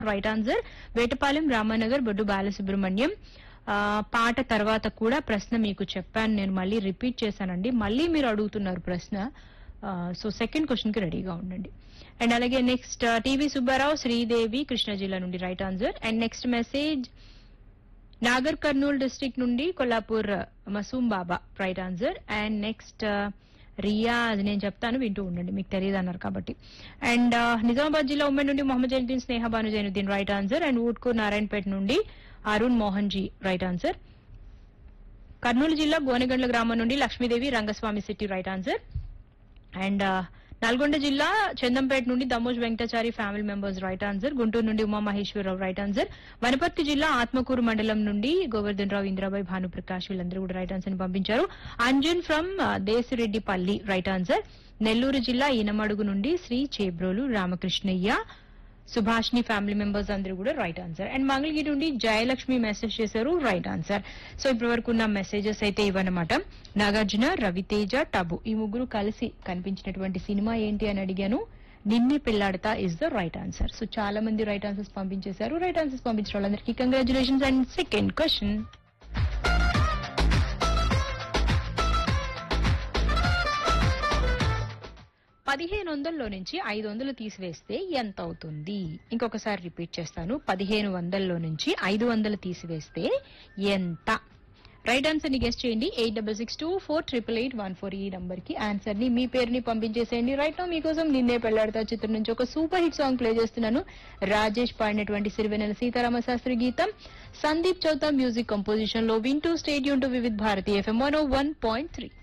Right answer. Vetapalem, Ramanagar, బొడ్డు బాలసుబ్రహ్మణ్యం. పాట తర్వాత కూడా ప్రశ్న మీకు చెప్పాను, నేను మళ్ళీ రిపీట్ చేశానండి. మళ్ళీ మీరు అడుగుతున్నారు ప్రశ్న. సో సెకండ్ క్వశ్చన్ కి రెడీగా ఉండండి. అండ్ అలాగే నెక్స్ట్ టీవీ సుబ్బారావు, శ్రీదేవి, కృష్ణా జిల్లా నుండి right answer. And next message Nagar Kurnool district నుండి కొల్లాపూర్ మసూమ్ బాబా right answer. And next Riya, అది నేను చెప్తాను వింటూ ఉండండి, మీకు తెలియదు అన్నారు కాబట్టి. అండ్ నిజామాబాద్ జిల్లా ఉమ్మడి నుండి మొహమ్మద్ జైనుద్దీన్, స్నేహ Banu Zainuddin right answer. And Utkoor Narayanpet నుండి Arun Mohan G right answer. Kurnool జిల్లా గోనెగండ్ల గ్రామం నుండి Lakshmidevi, Rangaswamy city right answer. And Nalgonda జిల్లా చందంపేట నుండి దమోజ్ Venkatachari family members right answer. Guntur నుండి ఉమామహేశ్వరరావు రైట్ ఆన్సర్. వనపర్తి జిల్లా ఆత్మకూరు మండలం నుండి గోవర్ధన్ రావు, ఇంద్రాబాయి, భానుప్రకాష్ వీళ్ళందరూ కూడా రైట్ ఆన్సర్ ని పంపించారు. Anjan from Desireddipalli right answer. Nellore జిల్లా ఈనమడుగు నుండి శ్రీ చేబ్రోలు రామకృష్ణయ్య, సుభాష్ని ఫ్యామిలీ మెంబర్స్ అందరూ కూడా రైట్ ఆన్సర్. అండ్ మంగళగిరి నుండి జయలక్ష్మి మెసేజ్ చేశారు రైట్ ఆన్సర్. సో ఇప్పటి వరకు ఉన్న మెసేజెస్ అయితే ఇవన్నమాట. నాగార్జున, రవితేజ, టబు ఈ ముగ్గురు కలిసి కనిపించినటువంటి సినిమా ఏంటి అని అడిగాను. నిన్నే Pelladata is the right answer. So చాలా మంది రైట్ ఆన్సర్స్ పంపించేశారు. రైట్ ఆన్సర్స్ పంపించిన వాళ్ళందరికీ కంగ్రాచులేషన్స్. అండ్ సెకండ్ క్వశ్చన్, 1500లో నుంచి 500 తీసివేస్తే ఎంత అవుతుంది? ఇంకొకసారి రిపీట్ చేస్తాను. 1500లో నుంచి 500 తీసివేస్తే ఎంత? రైట్ ఆన్సర్ ని గెస్ట్ చేయండి. 8662488814 ఈ నంబర్ కి ఆన్సర్ ని, మీ పేరుని పంపించేసేయండి. రైట్ నౌ మీకోసం నిన్నే పెళ్లాడతా చిత్రం నుంచి ఒక సూపర్ హిట్ సాంగ్ ప్లే చేస్తున్నాను. రాజేష్ పాడినటువంటి సిరివెన్నెల సీతారామ శాస్త్రి గీతం, సందీప్ చౌతా మ్యూజిక్ కంపోజిషన్ లో. వింటూ stadium to Vividh Bharati FM 101.3.